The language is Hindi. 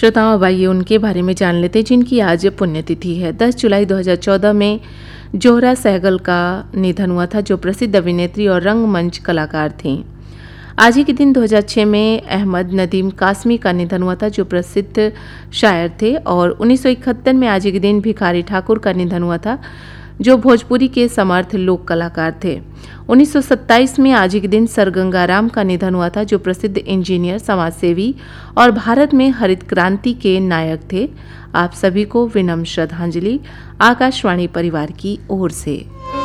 श्रोताओं, अब आइए उनके बारे में जान लेते हैं जिनकी आज पुण्यतिथि है। 10 जुलाई 2014 में जोहरा सहगल का निधन हुआ था, जो प्रसिद्ध अभिनेत्री और रंगमंच कलाकार थीं। आज ही के दिन 2006 में अहमद नदीम कासमी का निधन हुआ था, जो प्रसिद्ध शायर थे। और 1971 में आज ही के दिन भिखारी ठाकुर का निधन हुआ था, जो भोजपुरी के समर्थ लोक कलाकार थे। 1927 में आज ही के दिन सर गंगाराम का निधन हुआ था, जो प्रसिद्ध इंजीनियर, समाजसेवी और भारत में हरित क्रांति के नायक थे। आप सभी को विनम्र श्रद्धांजलि आकाशवाणी परिवार की ओर से।